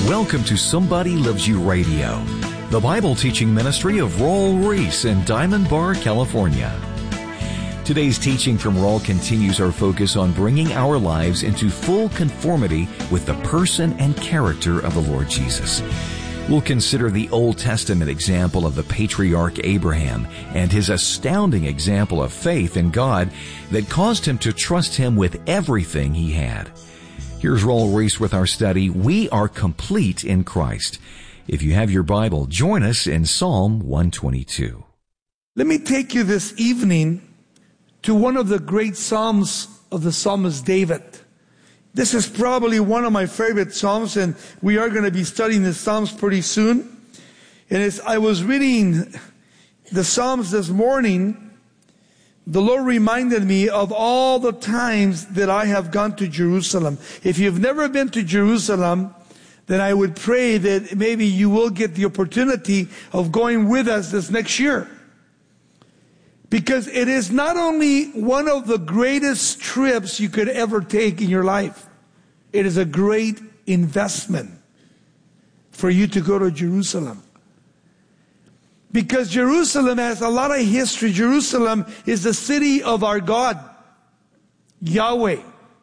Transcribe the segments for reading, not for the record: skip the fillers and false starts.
Welcome to Somebody Loves You Radio, the Bible teaching ministry of Raul Ries in Diamond Bar, California. Today's teaching from Raul continues our focus on bringing our lives into full conformity with the person and character of the Lord Jesus. We'll consider the Old Testament example of the patriarch Abraham and his astounding example of faith in God that caused him to trust Him with everything he had. Here's Raul Ries with our study, We Are Complete in Christ. If you have your Bible, join us in Psalm 122. Let me take you this evening to one of the great Psalms of the psalmist David. This is probably one of my favorite Psalms, and we are going to be studying the Psalms pretty soon. And as I was reading the Psalms this morning, the Lord reminded me of all the times that I have gone to Jerusalem. If you've never been to Jerusalem, then I would pray that maybe you will get the opportunity of going with us this next year. Because it is not only one of the greatest trips you could ever take in your life, it is a great investment for you to go to Jerusalem. Because Jerusalem has a lot of history. Jerusalem is the city of our God, Yahweh.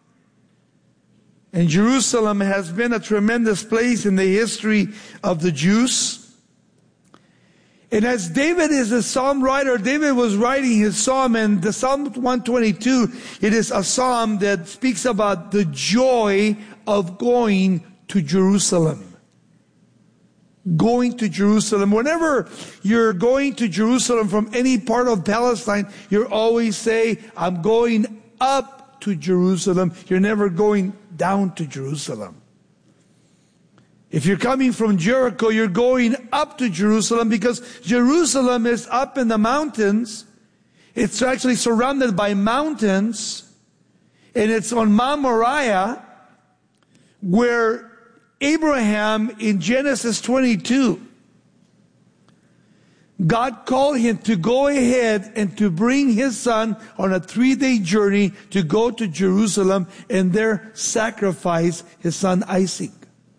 And Jerusalem has been a tremendous place in the history of the Jews. And as David is a psalm writer, David was writing his psalm, and the Psalm 122, it is a psalm that speaks about the joy of going to Jerusalem. Going to Jerusalem. Whenever you're going to Jerusalem from any part of Palestine, you always say, I'm going up to Jerusalem. You're never going down to Jerusalem. If you're coming from Jericho, you're going up to Jerusalem because Jerusalem is up in the mountains. It's actually surrounded by mountains. And it's on Mount Moriah where Abraham in Genesis 22, God called him to go ahead and to bring his son on a 3-day journey to go to Jerusalem and there sacrifice his son Isaac.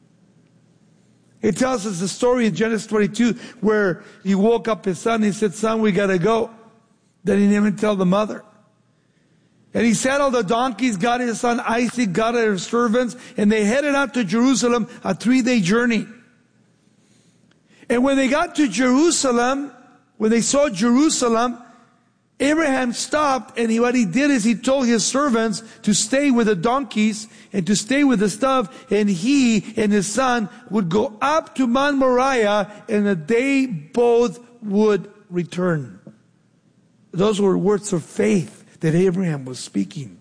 It tells us the story in Genesis 22 where he woke up his son. He said, son, we got to go. Then he didn't even tell the mother. And he saddled the donkeys, got his son Isaac, got his servants, and they headed out to Jerusalem, a 3-day journey. And when they got to Jerusalem, when they saw Jerusalem, Abraham stopped, and what he did is he told his servants to stay with the donkeys and to stay with the stuff, and he and his son would go up to Mount Moriah, and they both would return. Those were words of faith that Abraham was speaking.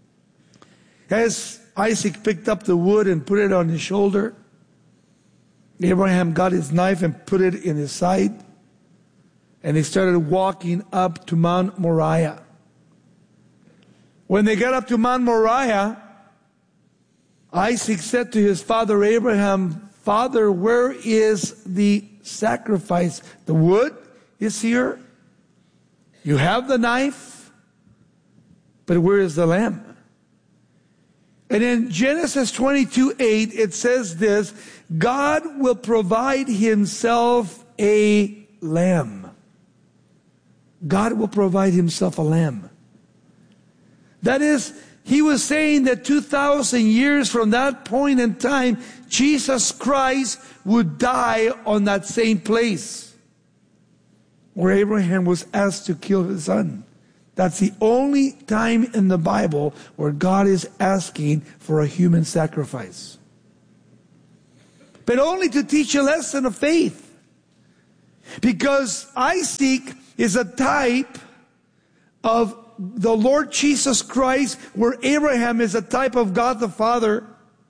As Isaac picked up the wood and put it on his shoulder, Abraham got his knife and put it in his side, and they started walking up to Mount Moriah. When they got up to Mount Moriah, Isaac said to his father Abraham, Father, where is the sacrifice? The wood is here. You have the knife, but where is the lamb? And in Genesis 22:8, it says this, God will provide Himself a lamb. God will provide Himself a lamb. That is, He was saying that 2,000 years from that point in time, Jesus Christ would die on that same place where Abraham was asked to kill his son. That's the only time in the Bible where God is asking for a human sacrifice. But only to teach a lesson of faith. Because Isaac is a type of the Lord Jesus Christ, where Abraham is a type of God the Father.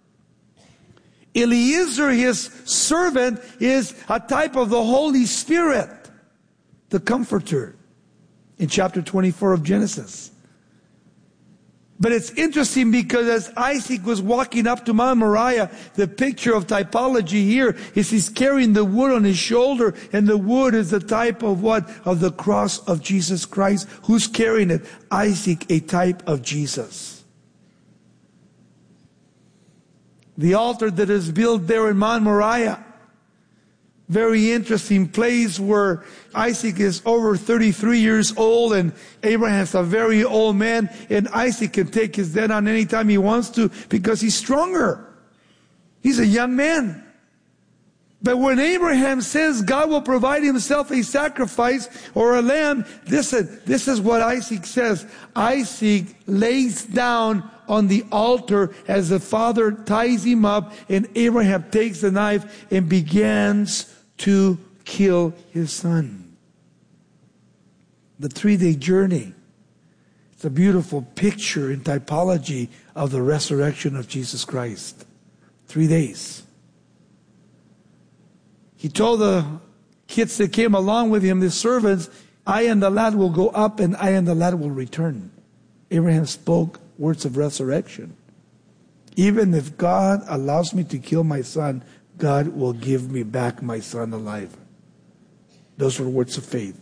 Eliezer, his servant, is a type of the Holy Spirit, the Comforter, in chapter 24 of Genesis. But it's interesting because as Isaac was walking up to Mount Moriah, the picture of typology here is he's carrying the wood on his shoulder, and the wood is the type of what? Of the cross of Jesus Christ. Who's carrying it? Isaac, a type of Jesus. The altar that is built there in Mount Moriah. Very interesting place where Isaac is over 33 years old and Abraham's a very old man, and Isaac can take his dead on any time he wants to because he's stronger. He's a young man. But when Abraham says God will provide himself a sacrifice or a lamb, this is what Isaac says. Isaac lays down on the altar as the father ties him up, and Abraham takes the knife and begins to kill his son. The 3-day journey. It's a beautiful picture and typology of the resurrection of Jesus Christ. 3 days. He told the kids that came along with him, the servants, I and the lad will go up and I and the lad will return. Abraham spoke words of resurrection. Even if God allows me to kill my son, God will give me back my son alive. Those were words of faith.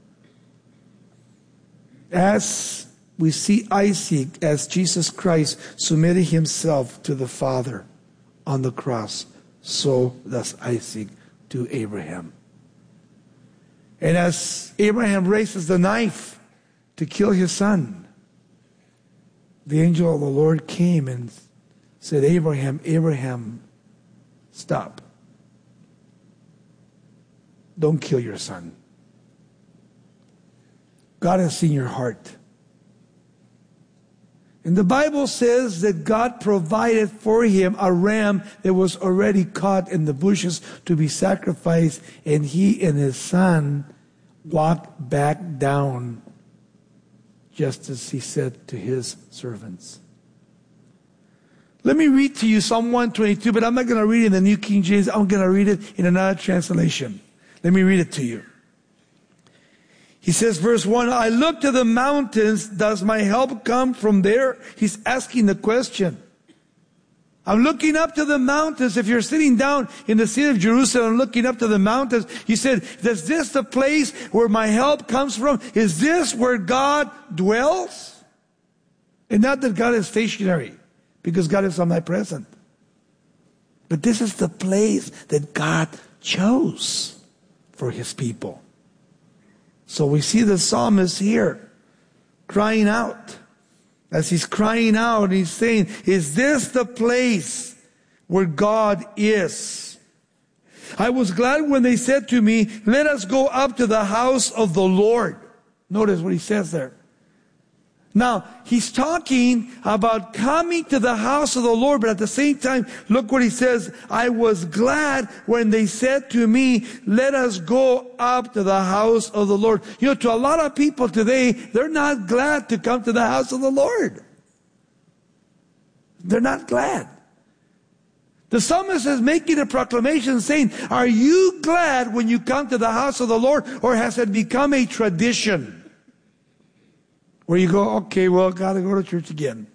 As we see Isaac, as Jesus Christ submitted himself to the Father on the cross, so does Isaac to Abraham. And as Abraham raises the knife to kill his son, the angel of the Lord came and said, Abraham, Abraham, stop. Don't kill your son. God has seen your heart. And the Bible says that God provided for him a ram that was already caught in the bushes to be sacrificed, and he and his son walked back down just as he said to his servants. Let me read to you Psalm 122, but I'm not going to read it in the New King James. I'm going to read it in another translation. Let me read it to you. He says, verse 1, I look to the mountains. Does my help come from there? He's asking the question. I'm looking up to the mountains. If you're sitting down in the city of Jerusalem looking up to the mountains, he said, is this the place where my help comes from? Is this where God dwells? And not that God is stationary, because God is omnipresent. But this is the place that God chose for his people. So we see the psalmist here crying out. As he's crying out, he's saying, is this the place where God is? I was glad when they said to me, let us go up to the house of the Lord. Notice what he says there. Now, he's talking about coming to the house of the Lord, but at the same time, look what he says. I was glad when they said to me, let us go up to the house of the Lord. You know, to a lot of people today, they're not glad to come to the house of the Lord. They're not glad. The psalmist is making a proclamation saying, are you glad when you come to the house of the Lord, or has it become a tradition? Where you go, okay, well, gotta go to church again.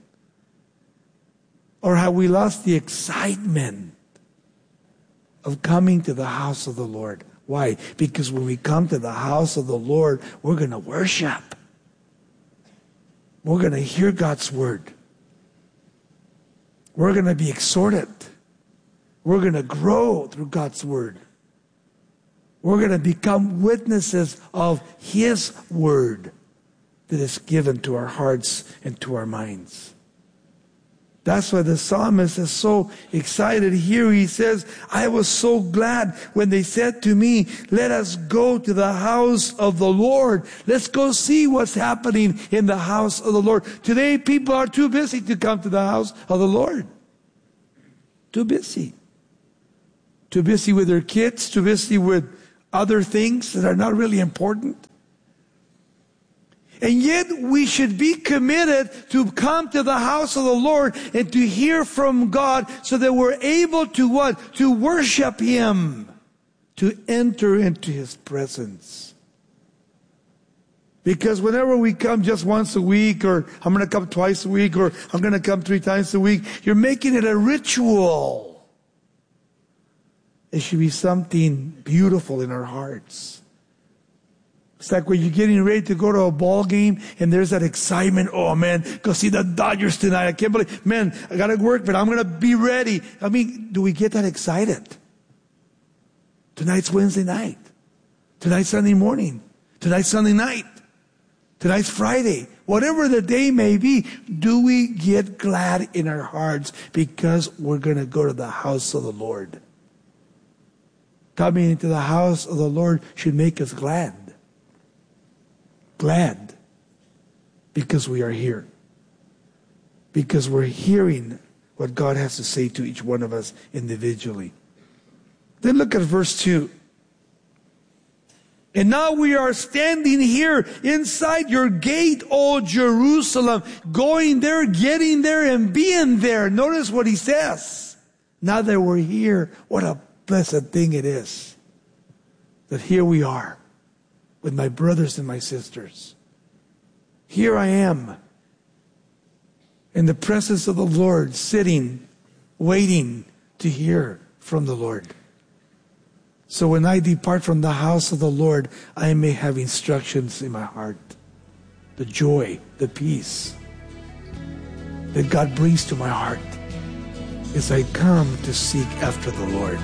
Or have we lost the excitement of coming to the house of the Lord? Why? Because when we come to the house of the Lord, we're going to worship. We're going to hear God's word. We're going to be exhorted. We're going to grow through God's word. We're going to become witnesses of his word that is given to our hearts and to our minds. That's why the psalmist is so excited here. He says, I was so glad when they said to me, let us go to the house of the Lord. Let's go see what's happening in the house of the Lord. Today, people are too busy to come to the house of the Lord. Too busy. Too busy with their kids, too busy with other things that are not really important. And yet we should be committed to come to the house of the Lord and to hear from God so that we're able to what? To worship him. To enter into his presence. Because whenever we come just once a week, or I'm going to come twice a week, or I'm going to come 3 times a week, you're making it a ritual. It should be something beautiful in our hearts. It's like when you're getting ready to go to a ball game and there's that excitement. Oh man, go see the Dodgers tonight. I can't believe, man, I got to work, but I'm going to be ready. I mean, do we get that excited? Tonight's Wednesday night. Tonight's Sunday morning. Tonight's Sunday night. Tonight's Friday. Whatever the day may be, do we get glad in our hearts because we're going to go to the house of the Lord? Coming into the house of the Lord should make us glad. Glad because we are here. Because we're hearing what God has to say to each one of us individually. Then look at verse 2. And now we are standing here inside your gate, O Jerusalem, going there, getting there, and being there. Notice what he says. Now that we're here, what a blessed thing it is that here we are with my brothers and my sisters. Here I am in the presence of the Lord, sitting, waiting to hear from the Lord. So when I depart from the house of the Lord, I may have instructions in my heart. The joy, the peace that God brings to my heart as I come to seek after the Lord.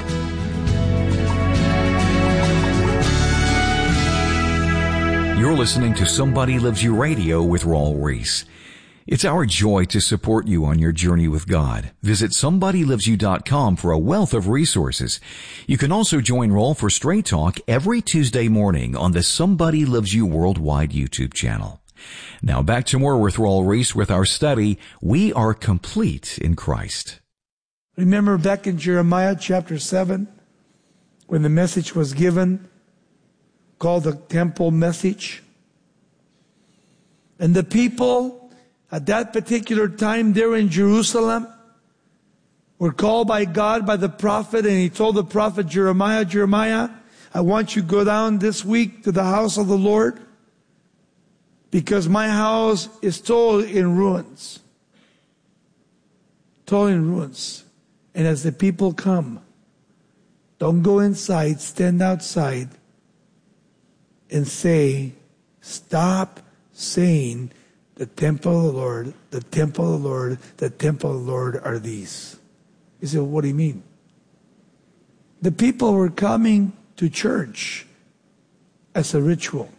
You're listening to Somebody Loves You Radio with Raul Ries. It's our joy to support you on your journey with God. Visit somebodylovesyou.com for a wealth of resources. You can also join Raul for Straight Talk every Tuesday morning on the Somebody Loves You Worldwide YouTube channel. Now back to more with Raul Ries with our study, We Are Complete in Christ. Remember back in Jeremiah chapter 7, when the message was given, called the temple message. And the people at that particular time there in Jerusalem were called by God, by the prophet, and he told the prophet Jeremiah, Jeremiah, I want you to go down this week to the house of the Lord because my house is totally in ruins. Totally in ruins. And as the people come, don't go inside, stand outside and say, stop saying the temple of the Lord, the temple of the Lord, the temple of the Lord are these. You say, well, what do you mean? The people were coming to church as a ritual.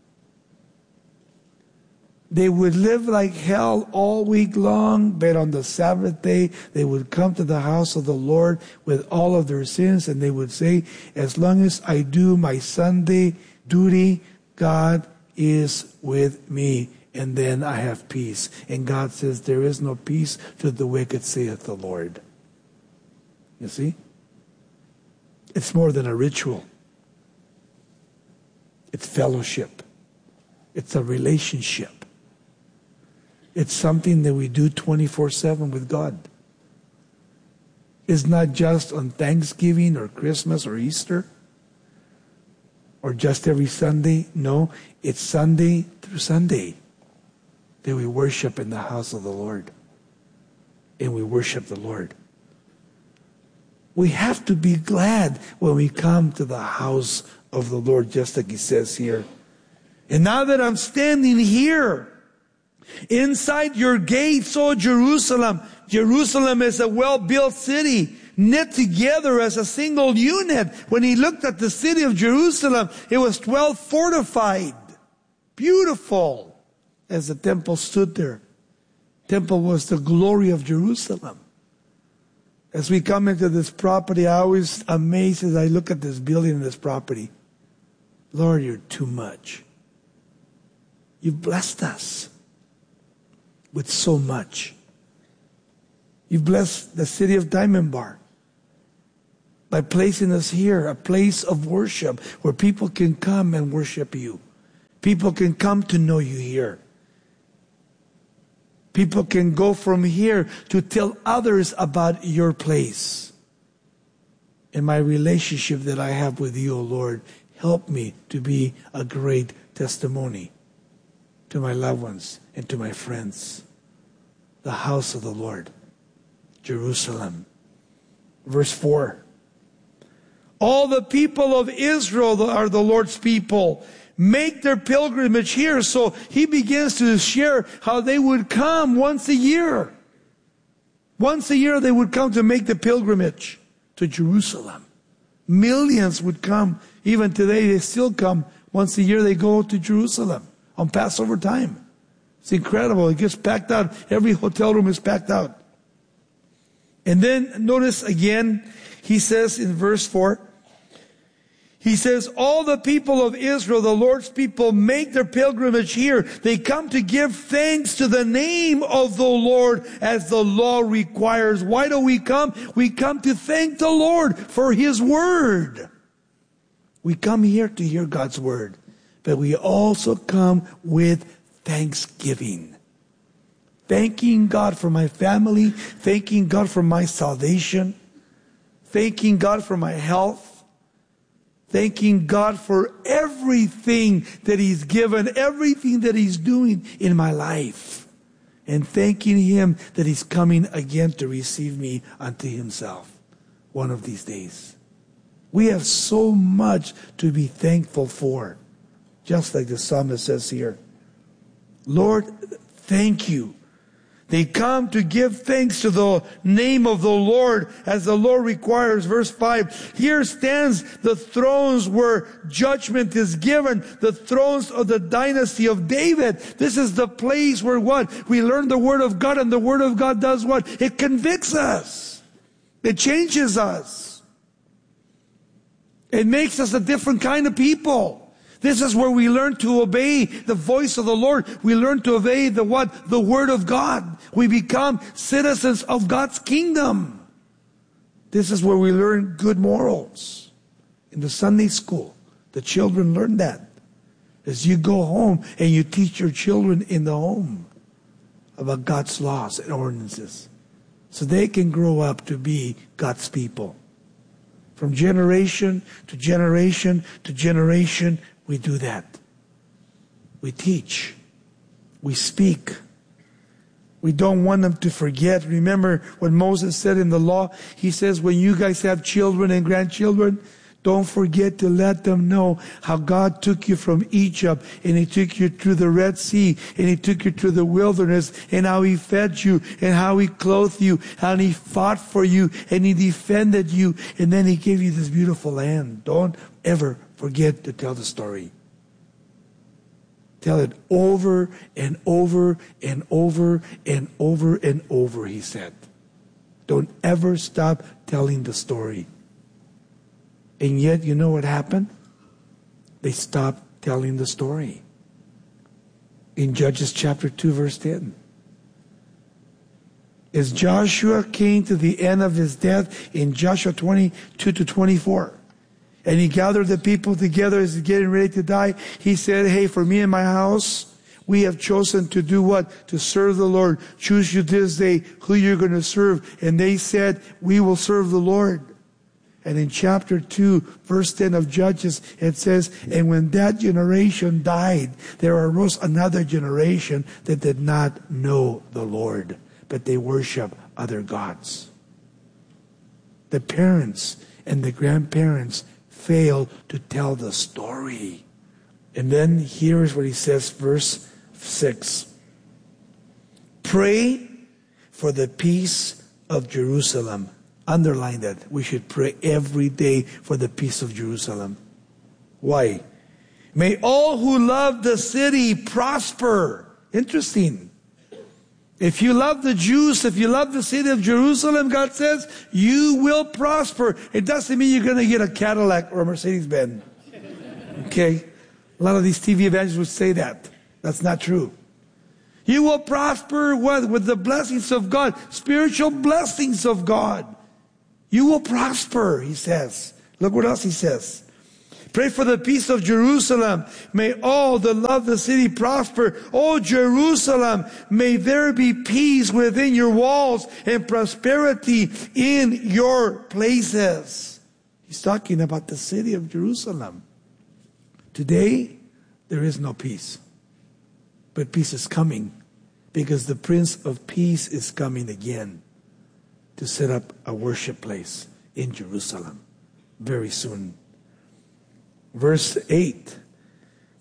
They would live like hell all week long, but on the Sabbath day, they would come to the house of the Lord with all of their sins, and they would say, as long as I do my Sunday duty, God is with me, and then I have peace. And God says, there is no peace to the wicked, saith the Lord. You see? It's more than a ritual. It's fellowship. It's a relationship. It's something that we do 24/7 with God. It's not just on Thanksgiving or Christmas or Easter or just every Sunday. No, it's Sunday through Sunday that we worship in the house of the Lord. And we worship the Lord. We have to be glad when we come to the house of the Lord, just like he says here. And now that I'm standing here, inside your gates, O Jerusalem. Jerusalem is a well-built city, knit together as a single unit. When he looked at the city of Jerusalem, it was well fortified, beautiful, as the temple stood there. Temple was the glory of Jerusalem. As we come into this property, I always amazed as I look at this building and this property. Lord, you're too much. You've blessed us with so much. You've blessed the city of Diamond Bar by placing us here, a place of worship where people can come and worship you. People can come to know you here. People can go from here to tell others about your place. And my relationship that I have with you, O Lord, help me to be a great testimony to my loved ones and to my friends. The house of the Lord, Jerusalem. Verse 4. All the people of Israel are the Lord's people. make their pilgrimage here. So he begins to share how they would come once a year. Once a year they would come to make the pilgrimage to Jerusalem. Millions would come. Even today they still come. Once a year they go to Jerusalem on Passover time. It's incredible. It gets packed out. Every hotel room is packed out. And then notice again, he says in verse 4, he says, all the people of Israel, the Lord's people, make their pilgrimage here. They come to give thanks to the name of the Lord as the law requires. Why do we come? We come to thank the Lord for His Word. We come here to hear God's Word, but we also come with thanksgiving. Thanking God for my family, thanking God for my salvation, thanking God for my health, thanking God for everything that He's given, everything that He's doing in my life, and thanking Him that He's coming again to receive me unto Himself one of these days. We have so much to be thankful for, just like the psalmist says here. Lord, thank you. They come to give thanks to the name of the Lord as the Lord requires. Verse 5, here stands the thrones where judgment is given, the thrones of the dynasty of David. This is the place where what? We learn the Word of God, and the Word of God does what? It convicts us. It changes us. It makes us a different kind of people. This is where we learn to obey the voice of the Lord. We learn to obey the what? The Word of God. We become citizens of God's kingdom. This is where we learn good morals. In the Sunday school, the children learn that. As you go home and you teach your children in the home about God's laws and ordinances, so they can grow up to be God's people. From generation to generation to generation, we do that. We teach. We speak. We don't want them to forget. Remember what Moses said in the law? He says, when you guys have children and grandchildren, don't forget to let them know how God took you from Egypt, and He took you through the Red Sea, and He took you through the wilderness, and how He fed you, and how He clothed you, how He fought for you, and He defended you, and then He gave you this beautiful land. Don't ever forget to tell the story. Tell it over and over and over and over and over, He said. Don't ever stop telling the story. And yet, you know what happened? They stopped telling the story. In Judges chapter 2, verse 10. As Joshua came to the end of his death in Joshua 22 to 24, and he gathered the people together as he's getting ready to die, he said, hey, for me and my house, we have chosen to do what? To serve the Lord. Choose you this day who you're going to serve. And they said, we will serve the Lord. And in chapter 2, verse 10 of Judges, it says, and when that generation died, there arose another generation that did not know the Lord, but they worship other gods. The parents and the grandparents failed to tell the story. And then here's what he says, verse 6. Pray for the peace of Jerusalem. Underline that. We should pray every day for the peace of Jerusalem. Why? May all who love the city prosper. Interesting. If you love the Jews, if you love the city of Jerusalem, God says, you will prosper. It doesn't mean you're going to get a Cadillac or a Mercedes-Benz. Okay? A lot of these TV evangelists would say that. That's not true. You will prosper what? With the blessings of God. Spiritual blessings of God. You will prosper, he says. Look what else he says. Pray for the peace of Jerusalem. May all that love the city prosper. Oh, Jerusalem, may there be peace within your walls and prosperity in your places. He's talking about the city of Jerusalem. Today, there is no peace. But peace is coming because the Prince of Peace is coming again to set up a worship place in Jerusalem very soon. Verse 8.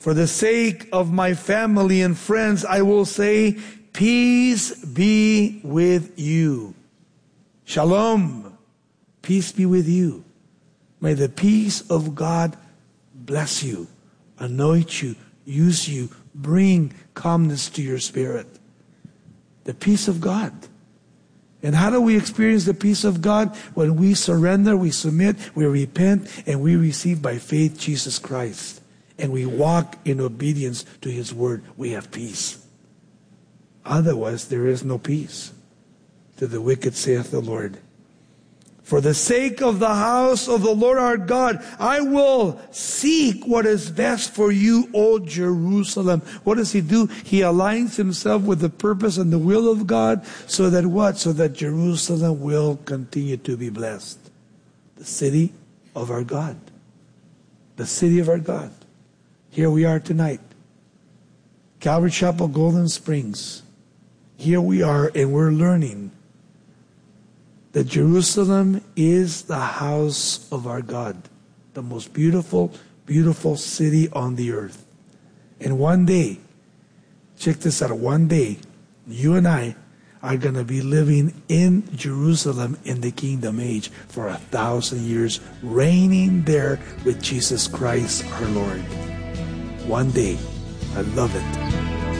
For the sake of my family and friends, I will say, peace be with you. Shalom. Peace be with you. May the peace of God bless you, anoint you, use you, bring calmness to your spirit. The peace of God. And how do we experience the peace of God? When we surrender, we submit, we repent, and we receive by faith Jesus Christ. And we walk in obedience to His word. We have peace. Otherwise, there is no peace. To the wicked saith the Lord. For the sake of the house of the Lord our God, I will seek what is best for you, O Jerusalem. What does He do? He aligns Himself with the purpose and the will of God, so that what? So that Jerusalem will continue to be blessed. The city of our God. The city of our God. Here we are tonight. Calvary Chapel, Golden Springs. Here we are, and we're learning that Jerusalem is the house of our God, the most beautiful, beautiful city on the earth. And one day, check this out, one day, you and I are going to be living in Jerusalem in the kingdom age for 1,000 years, reigning there with Jesus Christ our Lord. One day. I love it.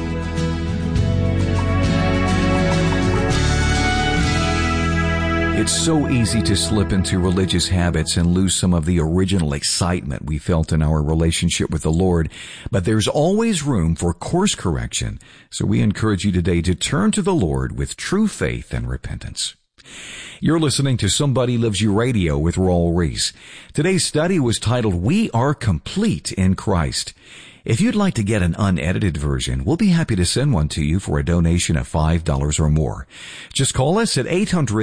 It's so easy to slip into religious habits and lose some of the original excitement we felt in our relationship with the Lord, but there's always room for course correction, so we encourage you today to turn to the Lord with true faith and repentance. You're listening to Somebody Loves You Radio with Raul Ries. Today's study was titled, We Are Complete in Christ. If you'd like to get an unedited version, we'll be happy to send one to you for a donation of $5 or more. Just call us at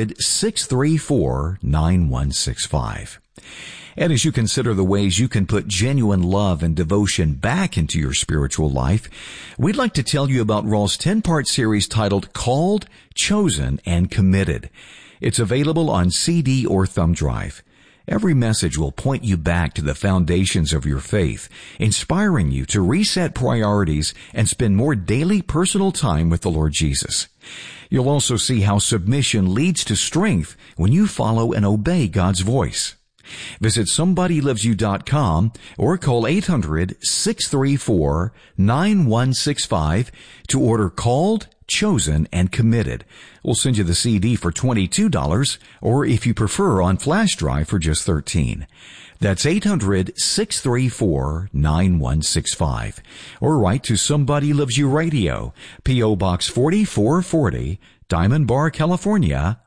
800-634-9165. And as you consider the ways you can put genuine love and devotion back into your spiritual life, we'd like to tell you about Raul's 10-part series titled Called, Chosen, and Committed. It's available on CD or thumb drive. Every message will point you back to the foundations of your faith, inspiring you to reset priorities and spend more daily personal time with the Lord Jesus. You'll also see how submission leads to strength when you follow and obey God's voice. Visit SomebodyLovesYou.com or call 800-634-9165 to order Called, Chosen, and Committed. We'll send you the CD for $22, or if you prefer, on flash drive for just $13. That's 800-634-9165. Or write to Somebody Loves You Radio, P.O. Box 4440, Diamond Bar, California,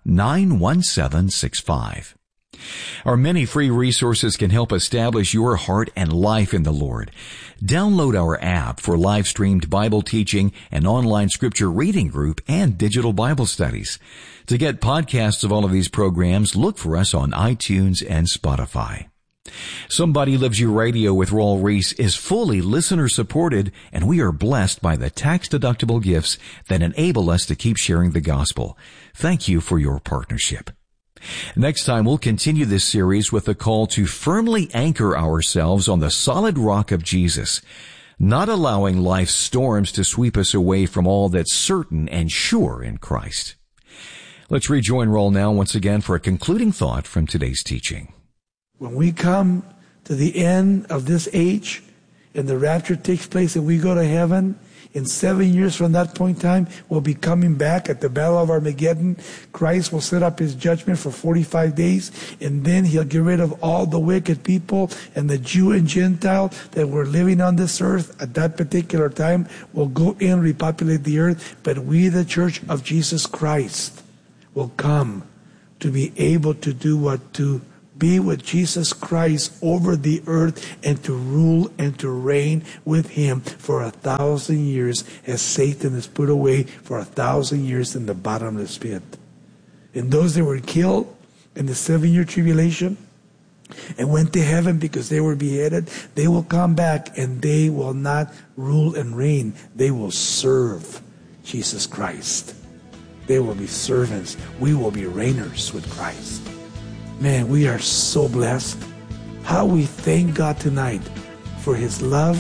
91765. Our many free resources can help establish your heart and life in the Lord. Download our app for live-streamed Bible teaching, an online scripture reading group, and digital Bible studies. To get podcasts of all of these programs, look for us on iTunes and Spotify. Somebody Loves You Radio with Raul Ries is fully listener-supported, and we are blessed by the tax-deductible gifts that enable us to keep sharing the gospel. Thank you for your partnership. Next time, we'll continue this series with a call to firmly anchor ourselves on the solid rock of Jesus, not allowing life's storms to sweep us away from all that's certain and sure in Christ. Let's rejoin Raul now once again for a concluding thought from today's teaching. When we come to the end of this age and the rapture takes place and we go to heaven, in 7 years from that point in time, we'll be coming back at the Battle of Armageddon. Christ will set up His judgment for 45 days, and then He'll get rid of all the wicked people, and the Jew and Gentile that were living on this earth at that particular time will go in, repopulate the earth. But we, the Church of Jesus Christ, will come to be able to do what? To be with Jesus Christ over the earth and to rule and to reign with Him for 1,000 years, as Satan is put away for 1,000 years in the bottomless pit. And those that were killed in the 7-year tribulation and went to heaven because they were beheaded, they will come back and they will not rule and reign. They will serve Jesus Christ. They will be servants. We will be reigners with Christ. Man, we are so blessed. How we thank God tonight for His love,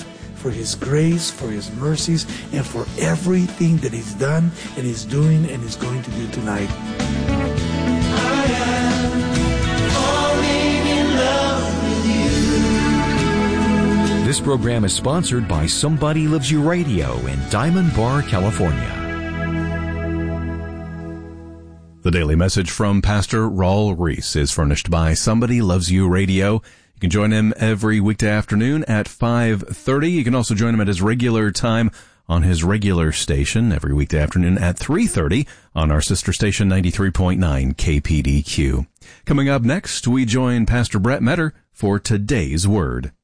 for His grace, for His mercies, and for everything that He's done and He's doing and He's going to do tonight. I am falling in love with you. This program is sponsored by Somebody Loves You Radio in Diamond Bar, California. The daily message from Pastor Raul Ries is furnished by Somebody Loves You Radio. You can join him every weekday afternoon at 5:30. You can also join him at his regular time on his regular station every weekday afternoon at 3:30 on our sister station 93.9 KPDQ. Coming up next, we join Pastor Brett Metter for today's Word.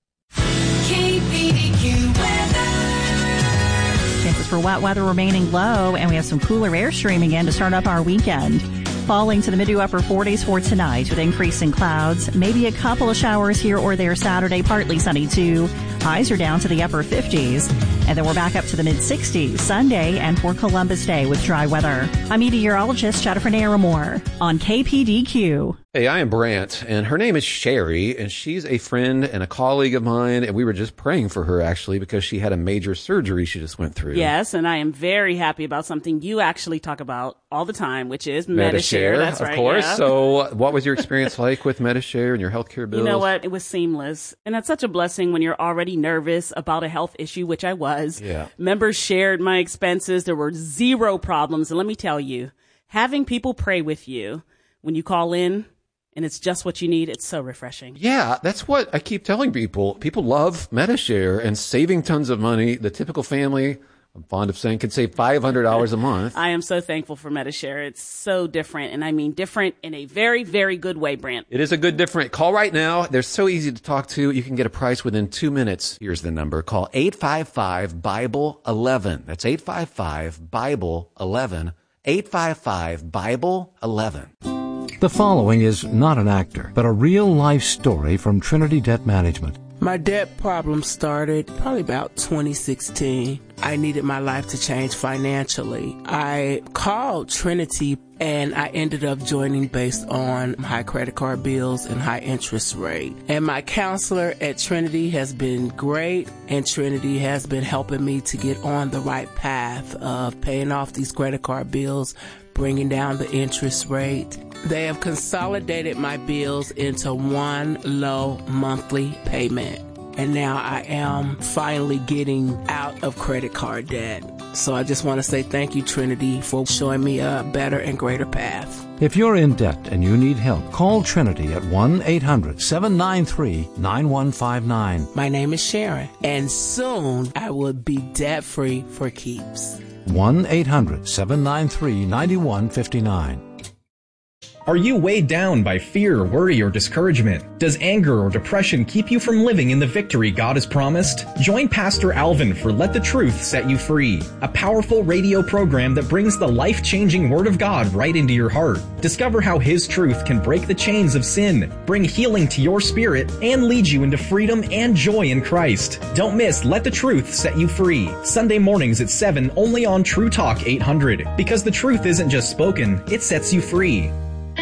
KPDQ weather. Chances for wet weather remaining low, and we have some cooler air streaming in to start up our weekend. Falling to the mid to upper 40s for tonight with increasing clouds. Maybe a couple of showers here or there Saturday, partly sunny too. Highs are down to the upper 50s. And then we're back up to the mid-60s Sunday and for Columbus Day with dry weather. I'm meteorologist Jennifer Naramore on KPDQ. Hey, I am Brant, and her name is Sherry, and she's a friend and a colleague of mine, and we were just praying for her, actually, because she had a major surgery she just went through. Yes, and I am very happy about something you actually talk about all the time, which is Medi-Share. That's right, of course. yeah. So what was your experience like with Medi-Share and your healthcare bills? You know what? It was seamless, and that's such a blessing when you're already nervous about a health issue, which I was. Yeah. Members shared my expenses. There were zero problems, and let me tell you, having people pray with you when you call in, and it's just what you need, it's so refreshing. Yeah, that's what I keep telling people. People love Medi-Share and saving tons of money. The typical family, I'm fond of saying, can save $500 a month. I am so thankful for Medi-Share. It's so different, and I mean different in a very, very good way, Brant. It is a good different. Call right now. They're so easy to talk to. You can get a price within 2 minutes. Here's the number. Call 855-BIBLE-11. That's 855-BIBLE-11. 855-BIBLE-11. The following is not an actor, but a real-life story from Trinity Debt Management. My debt problem started probably about 2016. I needed my life to change financially. I called Trinity and I ended up joining based on high credit card bills and high interest rate. And my counselor at Trinity has been great, and Trinity has been helping me to get on the right path of paying off these credit card bills, bringing down the interest rate. They have consolidated my bills into one low monthly payment. And now I am finally getting out of credit card debt. So I just want to say thank you, Trinity, for showing me a better and greater path. If you're in debt and you need help, call Trinity at 1-800-793-9159. My name is Sharon, and soon I will be debt-free for keeps. 1-800-793-9159. Are you weighed down by fear, worry, or discouragement? Does anger or depression keep you from living in the victory God has promised? Join Pastor Alvin for Let the Truth Set You Free, a powerful radio program that brings the life-changing Word of God right into your heart. Discover how His truth can break the chains of sin, bring healing to your spirit, and lead you into freedom and joy in Christ. Don't miss Let the Truth Set You Free, Sunday mornings at 7 only on True Talk 800. Because the truth isn't just spoken, it sets you free.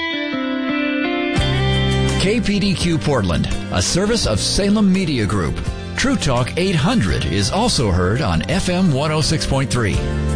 KPDQ Portland, a service of Salem Media Group. True Talk 800 is also heard on FM 106.3.